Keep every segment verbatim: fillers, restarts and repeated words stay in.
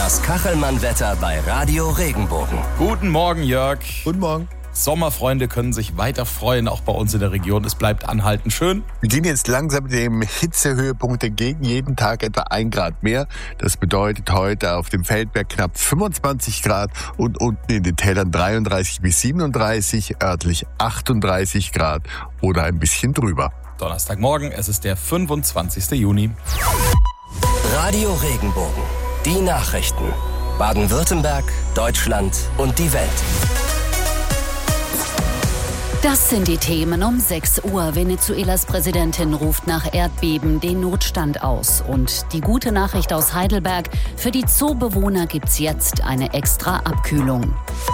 Das Kachelmann-Wetter bei Radio Regenbogen. Guten Morgen, Jörg. Guten Morgen. Sommerfreunde können sich weiter freuen, auch bei uns in der Region. Es bleibt anhaltend schön. Wir gehen jetzt langsam dem Hitzehöhepunkt entgegen, jeden Tag etwa ein Grad mehr. Das bedeutet heute auf dem Feldberg knapp fünfundzwanzig Grad und unten in den Tälern dreiunddreißig bis siebenunddreißig, örtlich achtunddreißig Grad oder ein bisschen drüber. Donnerstagmorgen, es ist der fünfundzwanzigster Juni. Radio Regenbogen. Die Nachrichten. Baden-Württemberg, Deutschland und die Welt. Das sind die Themen um sechs Uhr. Venezuelas Präsidentin ruft nach Erdbeben den Notstand aus. Und die gute Nachricht aus Heidelberg: Für die Zoobewohner gibt's jetzt eine extra Abkühlung.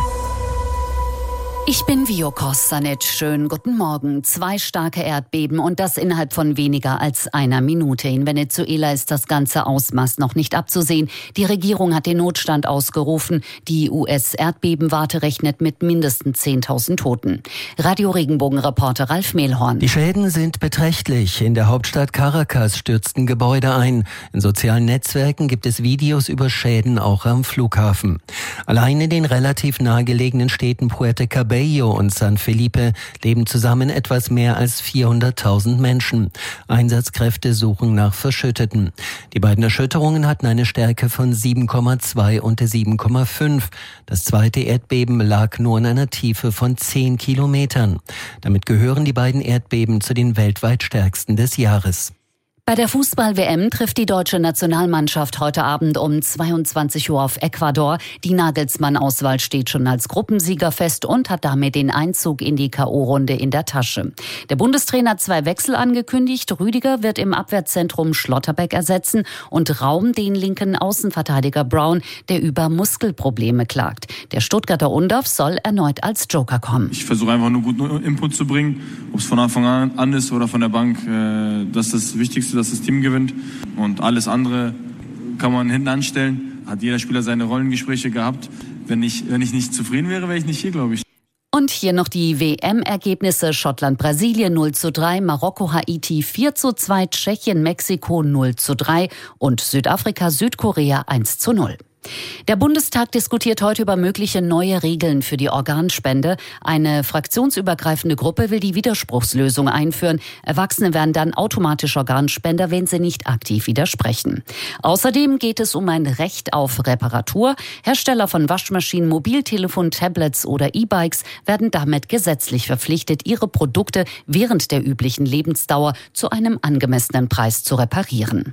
Ich bin Vio Kostanic. Schönen guten Morgen. Zwei starke Erdbeben und das innerhalb von weniger als einer Minute. In Venezuela ist das ganze Ausmaß noch nicht abzusehen. Die Regierung hat den Notstand ausgerufen. Die U S-Erdbebenwarte rechnet mit mindestens zehntausend Toten. Radio Regenbogen-Reporter Ralf Mehlhorn. Die Schäden sind beträchtlich. In der Hauptstadt Caracas stürzten Gebäude ein. In sozialen Netzwerken gibt es Videos über Schäden auch am Flughafen. Allein in den relativ nahegelegenen Städten Puerto Cabello und San Felipe leben zusammen etwas mehr als vierhunderttausend Menschen. Einsatzkräfte suchen nach Verschütteten. Die beiden Erschütterungen hatten eine Stärke von sieben Komma zwei und sieben Komma fünf. Das zweite Erdbeben lag nur in einer Tiefe von zehn Kilometern. Damit gehören die beiden Erdbeben zu den weltweit stärksten des Jahres. Bei der Fußball-W M trifft die deutsche Nationalmannschaft heute Abend um zweiundzwanzig Uhr auf Ecuador. Die Nagelsmann-Auswahl steht schon als Gruppensieger fest und hat damit den Einzug in die K O-Runde in der Tasche. Der Bundestrainer hat zwei Wechsel angekündigt. Rüdiger wird im Abwehrzentrum Schlotterbeck ersetzen und Raum den linken Außenverteidiger Brown, der über Muskelprobleme klagt. Der Stuttgarter Undorf soll erneut als Joker kommen. Ich versuche einfach nur guten Input zu bringen, ob es von Anfang an ist oder von der Bank. Das ist das Wichtigste, dass das Team gewinnt, und alles andere kann man hinten anstellen. Hat jeder Spieler seine Rollengespräche gehabt. Wenn ich, wenn ich nicht zufrieden wäre, wäre ich nicht hier, glaube ich. Und hier noch die W M-Ergebnisse: Schottland-Brasilien null zu drei, Marokko-Haiti vier zu zwei, Tschechien-Mexiko null zu drei und Südafrika-Südkorea eins zu null. Der Bundestag diskutiert heute über mögliche neue Regeln für die Organspende. Eine fraktionsübergreifende Gruppe will die Widerspruchslösung einführen. Erwachsene werden dann automatisch Organspender, wenn sie nicht aktiv widersprechen. Außerdem geht es um ein Recht auf Reparatur. Hersteller von Waschmaschinen, Mobiltelefon, Tablets oder E-Bikes werden damit gesetzlich verpflichtet, ihre Produkte während der üblichen Lebensdauer zu einem angemessenen Preis zu reparieren.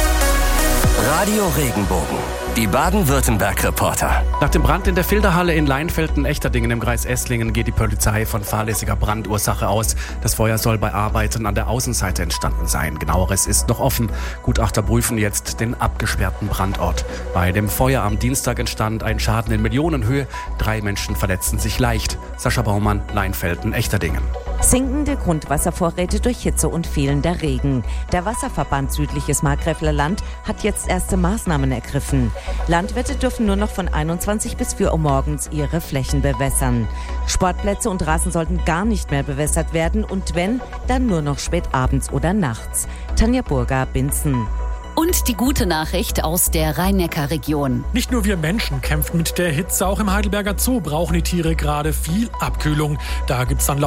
Radio Regenbogen. Die Baden-Württemberg-Reporter. Nach dem Brand in der Filderhalle in Leinfelden-Echterdingen im Kreis Esslingen geht die Polizei von fahrlässiger Brandursache aus. Das Feuer soll bei Arbeiten an der Außenseite entstanden sein. Genaueres ist noch offen. Gutachter prüfen jetzt den abgesperrten Brandort. Bei dem Feuer am Dienstag entstand ein Schaden in Millionenhöhe. Drei Menschen verletzten sich leicht. Sascha Baumann, Leinfelden-Echterdingen. Sinkende Grundwasservorräte durch Hitze und fehlender Regen. Der Wasserverband Südliches Markgräfler Land hat jetzt erste Maßnahmen ergriffen. Landwirte dürfen nur noch von einundzwanzig bis vier Uhr morgens ihre Flächen bewässern. Sportplätze und Rasen sollten gar nicht mehr bewässert werden und wenn, dann nur noch spät abends oder nachts. Tanja Burger, Binzen. Und die gute Nachricht aus der Rhein-Neckar-Region. Nicht nur wir Menschen kämpfen mit der Hitze, auch im Heidelberger Zoo brauchen die Tiere gerade viel Abkühlung. Da gibt's dann